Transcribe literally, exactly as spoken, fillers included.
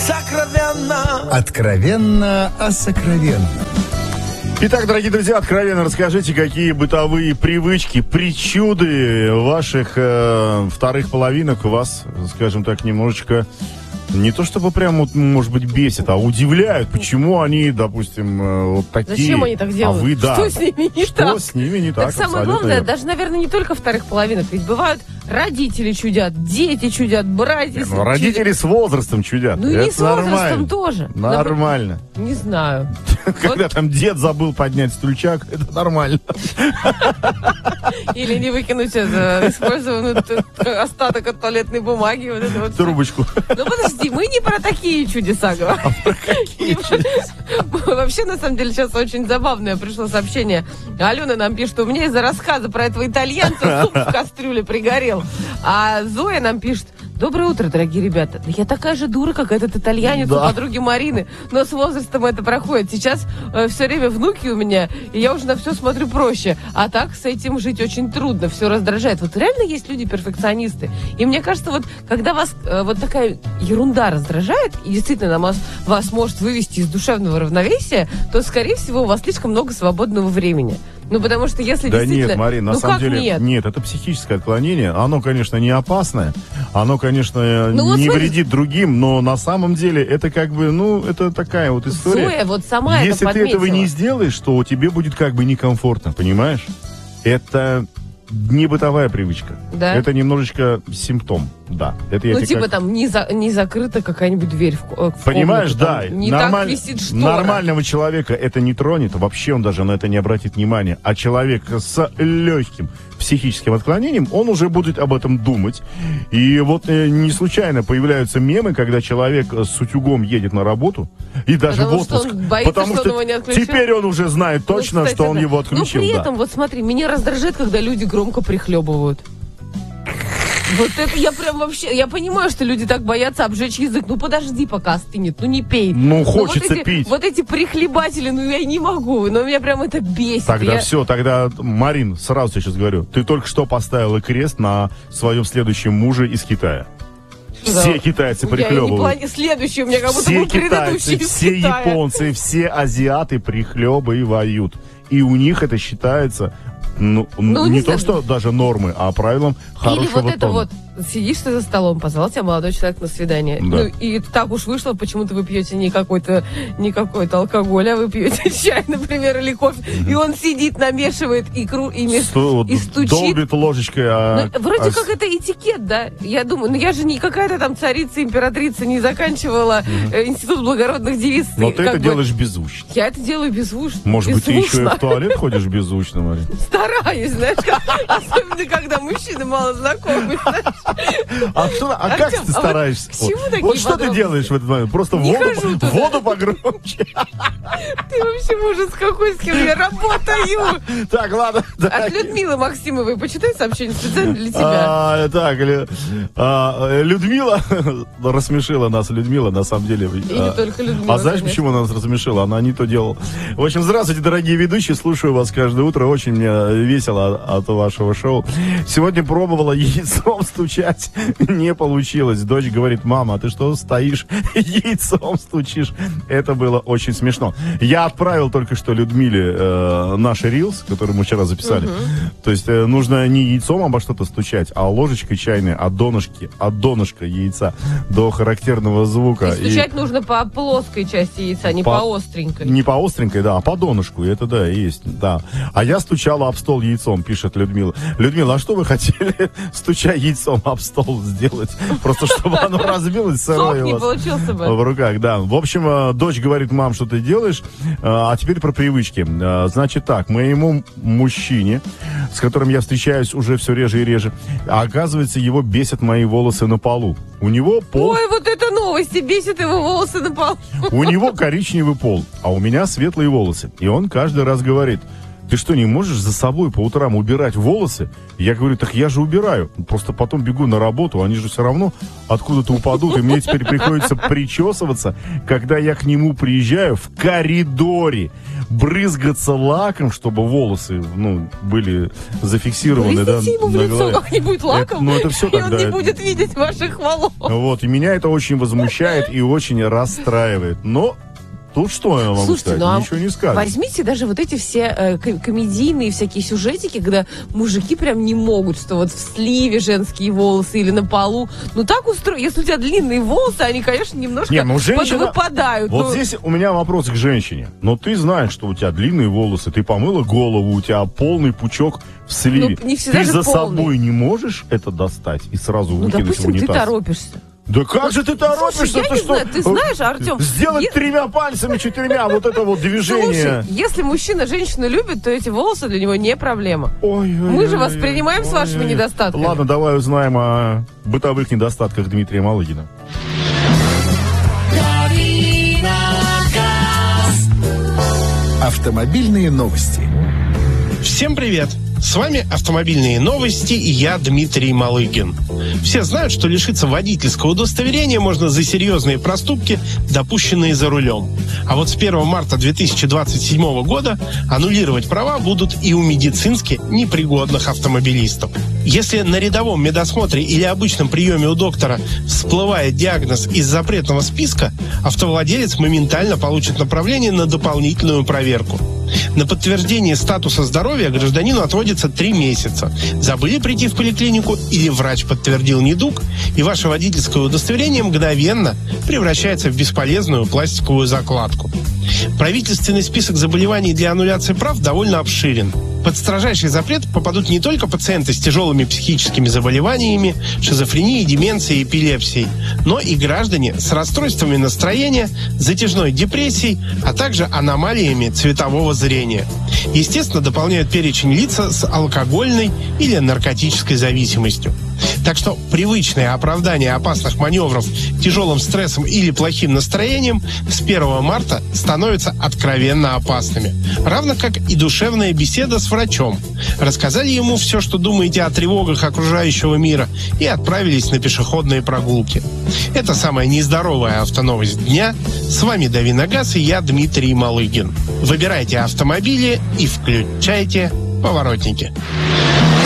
сокровенно. Откровенно о сокровенном. Итак, дорогие друзья, откровенно расскажите, какие бытовые привычки, причуды ваших э, вторых половинок вас, скажем так, немножечко не то чтобы прям, вот, может быть, бесит, а удивляют, почему они, допустим, э, вот такие. Зачем они так делают? А вы, да. Что с ними не что так? Что с ними не так? Так самое главное, верно. даже, наверное, не только вторых половинок, ведь бывают родители чудят, дети чудят, братья ну, родители чудят. с возрастом чудят. Ну и это не с возрастом нормально. тоже. Нормально. Не знаю. Когда там дед забыл поднять стульчак, это нормально. Или не выкинуть это, использованный остаток от туалетной бумаги. Вот это вот. Трубочку. Ну подожди, мы не про такие чудеса говорим. А про какие чудеса? Вообще, на самом деле, сейчас очень забавное пришло сообщение. Алена нам пишет, у меня из-за рассказа про этого итальянца суп в кастрюле пригорел. А Зоя нам пишет, доброе утро, дорогие ребята. Я такая же дура, как этот итальянец да. у подруги Марины. Но с возрастом это проходит. Сейчас э, все время внуки у меня, и я уже на все смотрю проще. А так с этим жить очень трудно, все раздражает. Вот реально есть люди-перфекционисты. И мне кажется, вот когда вас э, вот такая ерунда раздражает, и действительно вас, вас может вывести из душевного равновесия, то, скорее всего, у вас слишком много свободного времени. Ну, потому что если да действительно... нет, Марин, на ну, самом как деле, нет? нет, это психическое отклонение. Оно, конечно, не опасное, оно, конечно, ну, вот не смотри... вредит другим, но на самом деле это как бы, ну, это такая вот история. Зоя вот сама Если это ты этого подметила. не сделаешь, то тебе будет как бы некомфортно, понимаешь? Это не бытовая привычка. Да? Это немножечко симптом, да. Это я Ну, тебе типа как... там не, за, не закрыта какая-нибудь дверь в, в Понимаешь, комнату, да. там, не нормаль... так висит штора. Нормального человека это не тронет, вообще он даже на это не обратит внимания. А человек с легким психическим отклонением, он уже будет об этом думать. И вот э, не случайно появляются мемы, когда человек с утюгом едет на работу и даже потому в отпуск. Что он боится, потому что, что он его не отключил. Теперь он уже знает точно, ну, кстати, что он да. его отключил. Но при да. этом, вот смотри, меня раздражает, когда люди громко прихлебывают. Вот это я прям вообще, я понимаю, что люди так боятся обжечь язык. Ну подожди, пока остынет, ну не пей. Ну хочется вот эти, пить. Вот эти прихлебатели, ну я не могу, но меня прям это бесит. Тогда я... все, тогда, Марин, сразу тебе сейчас говорю, ты только что поставила крест на своем следующем муже из Китая. Да. Все китайцы прихлебывают. Я не плани... Следующий у меня как будто все был предыдущий китайцы, из все Китая. японцы, все азиаты прихлебывают. И у них это считается, ну, ну не, не то, что даже нормы, а правилом хорошего Или вот это тона. вот, сидишь ты за столом, позвал тебя молодой человек на свидание. Да. Ну, и так уж вышло, почему-то вы пьете не какой-то, не какой-то алкоголь, а вы пьете чай, например, или кофе. Mm-hmm. И он сидит, намешивает икру и, меш... Сто, и стучит. Долбит ложечкой. А, ну, вроде а... как это этикет, да? Я думаю, ну я же не какая-то там царица, императрица, не заканчивала mm-hmm. институт благородных девиц. Но ты это бы... делаешь беззвучно. Я это делаю беззвучно. Может быть, беззвучно. ты еще и в туалет ходишь беззвучно, Марин? Стараюсь, знаешь, как... особенно когда мужчины мало знакомы, знаешь. А, что, а Артем, как ты а стараешься? Вот, вот, вот, вот что ты делаешь в этот момент? Просто не воду, воду погромче. Ты вообще ужас какой, с кем я работаю. Так, ладно. От Людмилы Максимовой почитай сообщение специально для тебя. А, так, а, Людмила рассмешила нас, Людмила, на самом деле. И не только Людмила. А знаешь, конечно. почему она нас рассмешила? Она не то делала. В общем, здравствуйте, дорогие ведущие, слушаю вас каждое утро, очень мне весело от вашего шоу. Сегодня пробовала яйцом стучать, не получилось. Дочь говорит: мама, а ты что стоишь, яйцом стучишь? Это было очень смешно. Я отправил только что Людмиле э, наш рилс, который мы вчера записали. Угу. То есть э, нужно не яйцом обо что-то стучать, а ложечкой чайной от донышки, от донышка яйца до характерного звука. И стучать и... нужно по плоской части яйца, не по, по остренькой. Не по остренькой, да, а по донышку. Это да, есть, да. А я стучала об стол яйцом, пишет Людмила. Людмила, а что вы хотели, стуча яйцом об стол, сделать? Просто чтобы оно разбилось сырое не получился бы. В руках, да. В общем, дочь говорит: мам, что ты делаешь? А теперь про привычки. Значит так, моему мужчине, с которым я встречаюсь уже все реже и реже, оказывается, его бесят мои волосы на полу. У него пол... Ой, вот это новости, бесит его волосы на полу. У него коричневый пол, а у меня светлые волосы. И он каждый раз говорит: ты что, не можешь за собой по утрам убирать волосы? Я говорю, так я же убираю. Просто потом бегу на работу, они же все равно откуда-то упадут, и мне теперь приходится причесываться, когда я к нему приезжаю в коридоре, брызгаться лаком, чтобы волосы, ну, были зафиксированы, да, ему в на лицо голове. как-нибудь лаком, Это, ну, это все и он тогда. не будет видеть ваших волос. Вот, и меня это очень возмущает и очень расстраивает. Но тут что я вам Слушайте, сказать? ну а Ничего не скажешь. возьмите даже вот эти все э, ко- комедийные всякие сюжетики, когда мужики прям не могут, что вот в сливе женские волосы или на полу. Ну так устроено. Если у тебя длинные волосы, они, конечно, немножко Не, ну, женщина- подвыпадают. Вот Ну, здесь у меня вопрос к женщине. Но ты знаешь, что у тебя длинные волосы, ты помыла голову, у тебя полный пучок в сливе. Ну, не всегда Ты же за полный. собой не можешь это достать и сразу ну, выкинуть в допустим, ты унитаз? торопишься. Да как же ты торопишься? Слушай, я ты не что? знаю, ты знаешь, Артем, Сделать е- тремя пальцами, четырьмя, вот это вот движение. Слушай, если мужчина женщину любит, то эти волосы для него не проблема. Ой, ой, Мы же ой, воспринимаем ой, с вашими ой. недостатками. Ладно, давай узнаем о бытовых недостатках Дмитрия Малыгина. Автомобильные новости. Всем привет! С вами «Автомобильные новости» и я, Дмитрий Малыгин. Все знают, что лишиться водительского удостоверения можно за серьезные проступки, допущенные за рулем. А вот с первого марта две тысячи двадцать седьмого года аннулировать права будут и у медицински непригодных автомобилистов. Если на рядовом медосмотре или обычном приеме у доктора всплывает диагноз из запретного списка, автовладелец моментально получит направление на дополнительную проверку. На подтверждение статуса здоровья гражданину отводится три месяца. Забыли прийти в поликлинику или врач подтвердил недуг, и ваше водительское удостоверение мгновенно превращается в бесполезную пластиковую закладку. Правительственный список заболеваний для аннуляции прав довольно обширен. Под строжайший запрет попадут не только пациенты с тяжелыми психическими заболеваниями, шизофренией, деменцией, эпилепсией, но и граждане с расстройствами настроения, затяжной депрессией, а также аномалиями цветового зрения. Естественно, дополняют перечень лица с алкогольной или наркотической зависимостью. Так что привычное оправдание опасных маневров тяжелым стрессом или плохим настроением с первого марта становятся откровенно опасными. Равно как и душевная беседа с врачом. Рассказали ему все, что думаете о тревогах окружающего мира, и отправились на пешеходные прогулки. Это самая нездоровая автоновость дня. С вами Дави на газ и я, Дмитрий Малыгин. Выбирайте автомобили и включайте поворотники.